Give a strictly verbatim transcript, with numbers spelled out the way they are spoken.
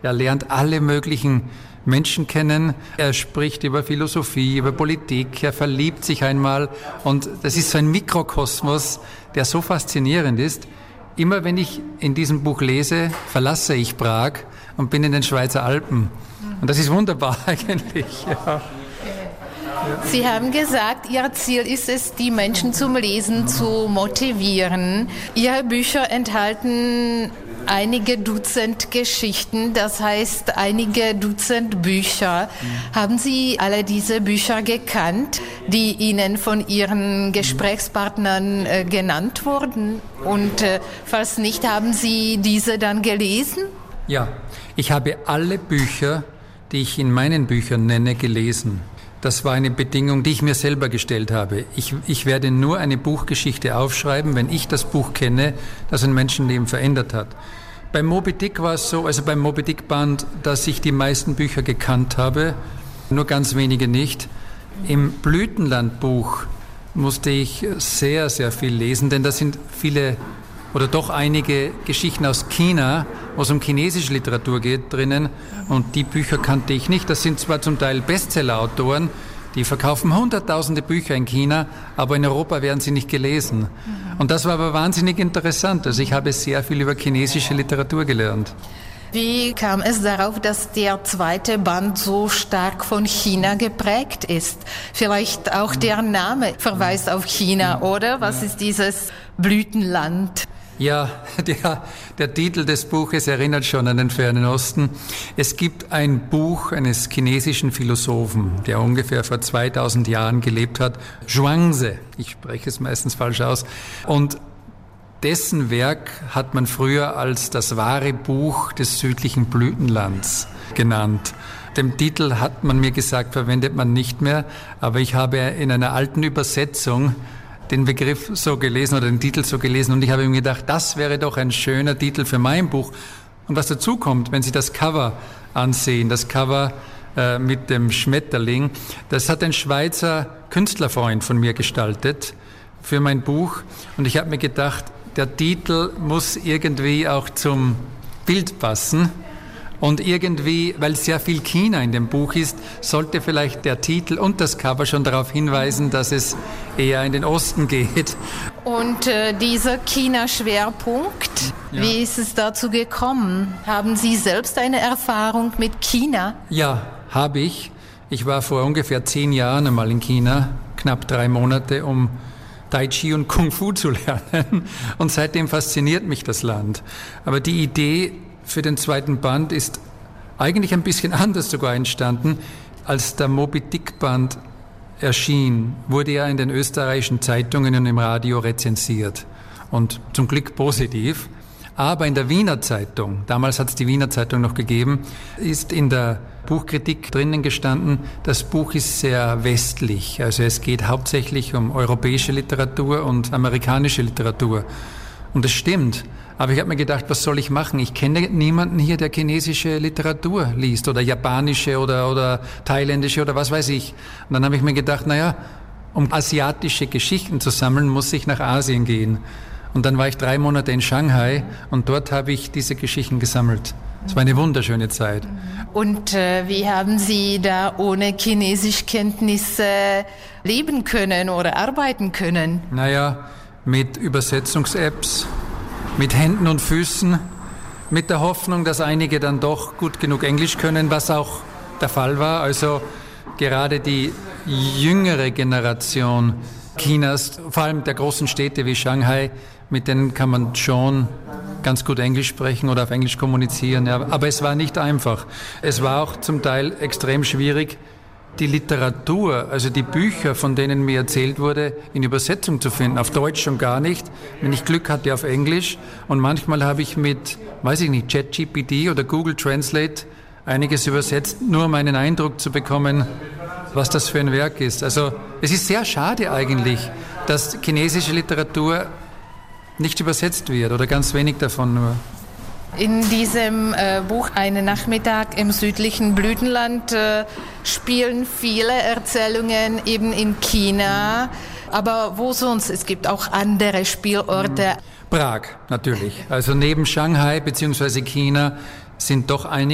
Er lernt alle möglichen Menschen kennen. Er spricht über Philosophie, über Politik. Er verliebt sich einmal. Und das ist so ein Mikrokosmos, der so faszinierend ist. Immer wenn ich in diesem Buch lese, verlasse ich Prag und bin in den Schweizer Alpen. Und das ist wunderbar eigentlich. Ja. Sie haben gesagt, Ihr Ziel ist es, die Menschen zum Lesen zu motivieren. Ihre Bücher enthalten einige Dutzend Geschichten, das heißt einige Dutzend Bücher. Mhm. Haben Sie alle diese Bücher gekannt, die Ihnen von Ihren Gesprächspartnern äh, genannt wurden? Und äh, falls nicht, haben Sie diese dann gelesen? Ja, ich habe alle Bücher, die ich in meinen Büchern nenne, gelesen. Das war eine Bedingung, die ich mir selber gestellt habe. Ich, ich werde nur eine Buchgeschichte aufschreiben, wenn ich das Buch kenne, das ein Menschenleben verändert hat. Beim Moby Dick war es so, also beim Moby Dick Band, dass ich die meisten Bücher gekannt habe, nur ganz wenige nicht. Im Blütenland-Buch musste ich sehr, sehr viel lesen, denn da sind viele oder doch einige Geschichten aus China, wo es um chinesische Literatur geht, drinnen. Und die Bücher kannte ich nicht. Das sind zwar zum Teil Bestseller-Autoren, die verkaufen hunderttausende Bücher in China, aber in Europa werden sie nicht gelesen. Und das war aber wahnsinnig interessant. Also ich habe sehr viel über chinesische Literatur gelernt. Wie kam es darauf, dass der zweite Band so stark von China geprägt ist? Vielleicht auch der Name verweist auf China, oder? Was ist dieses Blütenland? Ja, der, der Titel des Buches erinnert schon an den Fernen Osten. Es gibt ein Buch eines chinesischen Philosophen, der ungefähr vor zweitausend Jahren gelebt hat, Zhuangzi, ich spreche es meistens falsch aus, und dessen Werk hat man früher als das wahre Buch des südlichen Blütenlands genannt. Den Titel hat man mir gesagt, verwendet man nicht mehr, aber ich habe in einer alten Übersetzung den Begriff so gelesen oder den Titel so gelesen und ich habe mir gedacht, das wäre doch ein schöner Titel für mein Buch. Und was dazu kommt, wenn Sie das Cover ansehen, das Cover äh, mit dem Schmetterling, das hat ein Schweizer Künstlerfreund von mir gestaltet für mein Buch und ich habe mir gedacht, der Titel muss irgendwie auch zum Bild passen. Und irgendwie, weil sehr viel China in dem Buch ist, sollte vielleicht der Titel und das Cover schon darauf hinweisen, dass es eher in den Osten geht. Und äh, dieser China-Schwerpunkt, ja. Wie ist es dazu gekommen? Haben Sie selbst eine Erfahrung mit China? Ja, habe ich. Ich war vor ungefähr zehn Jahren einmal in China, knapp drei Monate, um Tai Chi und Kung Fu zu lernen. Und seitdem fasziniert mich das Land. Aber die Idee für den zweiten Band ist eigentlich ein bisschen anders sogar entstanden. Als der Moby Dick Band erschien, wurde er in den österreichischen Zeitungen und im Radio rezensiert. Und zum Glück positiv. Aber in der Wiener Zeitung, damals hat es die Wiener Zeitung noch gegeben, ist in der Buchkritik drinnen gestanden, das Buch ist sehr westlich. Also es geht hauptsächlich um europäische Literatur und amerikanische Literatur. Und das stimmt. Aber ich habe mir gedacht, was soll ich machen? Ich kenne niemanden hier, der chinesische Literatur liest oder japanische oder, oder thailändische oder was weiß ich. Und dann habe ich mir gedacht, naja, um asiatische Geschichten zu sammeln, muss ich nach Asien gehen. Und dann war ich drei Monate in Shanghai und dort habe ich diese Geschichten gesammelt. Es war eine wunderschöne Zeit. Und äh, wie haben Sie da ohne Chinesischkenntnisse leben können oder arbeiten können? Naja, mit Übersetzungs-Apps, mit Händen und Füßen, mit der Hoffnung, dass einige dann doch gut genug Englisch können, was auch der Fall war. Also gerade die jüngere Generation Chinas, vor allem der großen Städte wie Shanghai, mit denen kann man schon ganz gut Englisch sprechen oder auf Englisch kommunizieren. Ja, aber es war nicht einfach. Es war auch zum Teil extrem schwierig, die Literatur, also die Bücher, von denen mir erzählt wurde, in Übersetzung zu finden. Auf Deutsch schon gar nicht. Wenn ich Glück hatte, auf Englisch. Und manchmal habe ich mit, weiß ich nicht, ChatGPT oder Google Translate einiges übersetzt, nur um einen Eindruck zu bekommen, was das für ein Werk ist. Also es ist sehr schade eigentlich, dass chinesische Literatur nicht übersetzt wird oder ganz wenig davon nur. In diesem äh, Buch Einen Nachmittag im südlichen Blütenland äh, spielen viele Erzählungen eben in China. Aber wo sonst? Es gibt auch andere Spielorte. Prag natürlich. Also neben Shanghai bzw. China sind doch einige